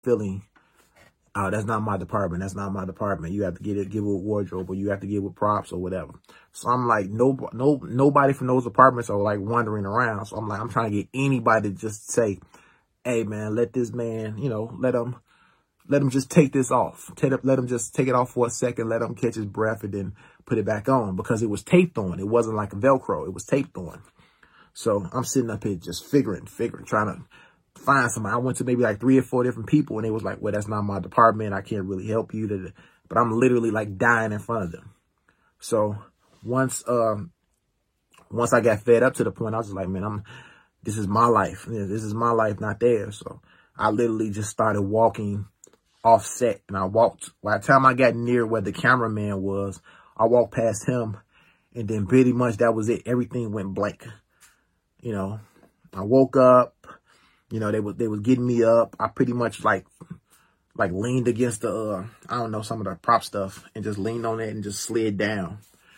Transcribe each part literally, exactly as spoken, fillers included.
feeling, oh, that's not my department. That's not my department. You have to get it, give it with wardrobe, or you have to give it with props or whatever. So I'm like, no, no, nobody from those departments are like wandering around. So I'm like, I'm trying to get anybody to just say, hey man, let this man, you know, let him, let him just take this off. Take it, let him just take it off for a second. Let him catch his breath and then put it back on, because it was taped on. It wasn't like a Velcro. It was taped on. So I'm sitting up here just figuring, figuring, trying to find somebody. I went to maybe like three or four different people, and they was like, well, that's not my department. I can't really help you. But I'm literally like dying in front of them. So once, um, once I got fed up to the point, I was just like, man, I'm, this is my life. This is my life, not theirs. So I literally just started walking off set, and I walked, by the time I got near where the cameraman was, I walked past him, and then pretty much that was it. Everything went blank. You know, I woke up, you know, they was, they was getting me up. I pretty much like, like leaned against the, uh, I don't know, some of the prop stuff, and just leaned on it and just slid down.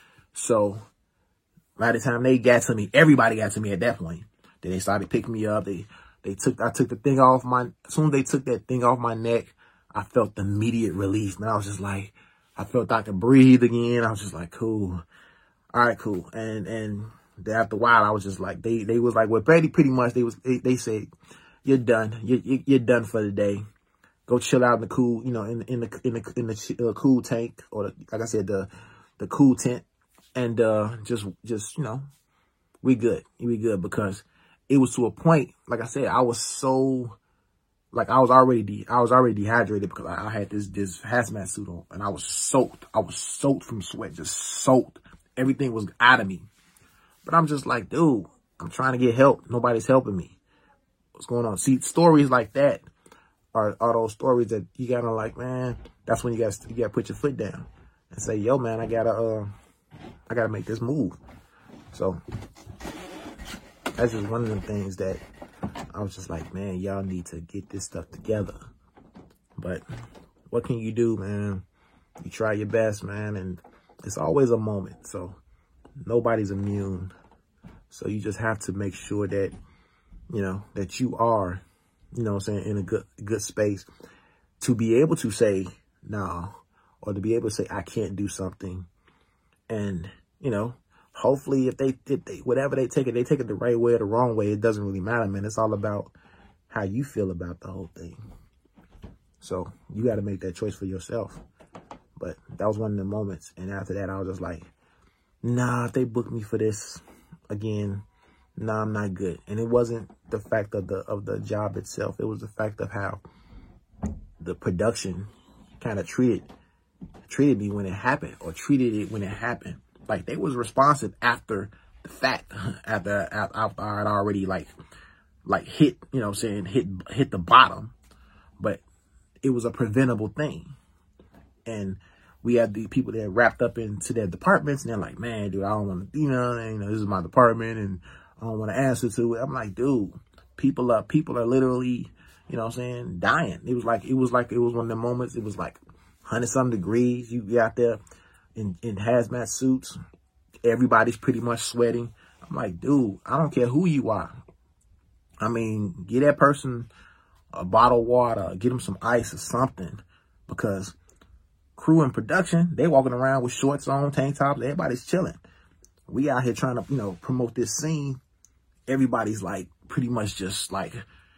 So by the time they got to me, everybody got to me at that point. Then they started picking me up. They, they took, I took the thing off my, as soon as they took that thing off my neck, I felt the immediate relief, man. I was just like, I felt I could breathe again. I was just like, cool. All right, cool. And, and after a while, I was just like, they, they was like, well, pretty, pretty much they was, they, they said, you're done. You're, you're done for the day. Go chill out in the cool, you know, in, in the, in the, in the uh, cool tank, or the, like I said, the, the cool tent. And, uh, just, just, you know, we good. We good, because it was to a point, like I said, I was so, like I was already, de I was already dehydrated, because I, I had this, this hazmat suit on, and I was soaked. I was soaked from sweat, just soaked. Everything was out of me. But I'm just like, dude, I'm trying to get help. Nobody's helping me. What's going on? See, stories like that are, are those stories that you gotta like, man, that's when you gotta, you gotta put your foot down and say, yo, man, I gotta, uh, I gotta make this move. So that's just one of the things that I was just like, man, y'all need to get this stuff together. But what can you do, man? You try your best, man, and it's always a moment. So nobody's immune. So you just have to make sure that, you know, that you are, you know what I'm saying, in a good, good space to be able to say no, or to be able to say, I can't do something. And, you know, hopefully if they, if they, whatever they take it, they take it the right way or the wrong way. It doesn't really matter, man. It's all about how you feel about the whole thing. So you got to make that choice for yourself. But that was one of the moments. And after that, I was just like, nah, if they book me for this again, nah, I'm not good. And it wasn't the fact of the, of the job itself. It was the fact of how the production kind of treated, treated me when it happened, or treated it when it happened. Like, they was responsive after the fact, after, after I had already like, like hit, you know what I'm saying, hit, hit the bottom, but it was a preventable thing. And we had the people that wrapped up into their departments, and they're like, man, dude, I don't want to, you know, you know, this is my department and I don't want to answer to it. I'm like, dude, people are, people are literally, you know what I'm saying, dying. It was like, it was like, it was one of the moments, it was like one hundred some degrees. You get out there in, in hazmat suits. Everybody's pretty much sweating. I'm like, dude, I don't care who you are. I mean, get that person a bottle of water, get them some ice or something, because crew and production, they walking around with shorts on, tank tops, everybody's chilling. We out here trying to, you know, promote this scene. Everybody's like pretty much just like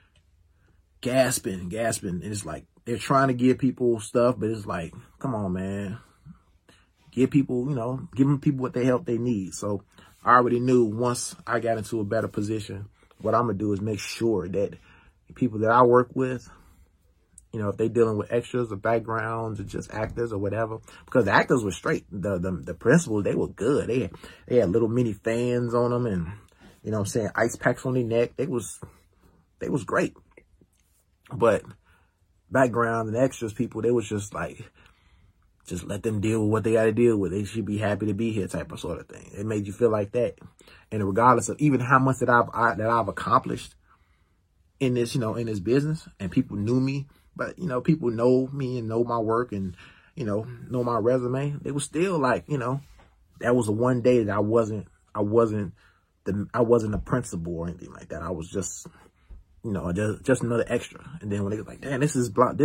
gasping and gasping. And it's like, they're trying to give people stuff, but it's like, come on, man. Give people, you know, give them people what they help they need. So I already knew once I got into a better position, what I'm going to do is make sure that the people that I work with, you know, if they dealing with extras or backgrounds or just actors or whatever, because the actors were straight. The, the, the principals, they were good. They had, they had little mini fans on them and, you know what I'm saying, ice packs on their neck. They was, they was great. But background and extras people, they was just like, just let them deal with what they got to deal with. They should be happy to be here, type of sort of thing. It made you feel like that. And regardless of even how much that I've, I, that I've accomplished in this, you know, in this business, and people knew me, but, you know, people know me and know my work and, you know, know my resume. They was still like, you know, that was the one day that I wasn't, I wasn't the, I wasn't a principal or anything like that. I was just, you know, just just another extra. And then when they was like, damn, this is block.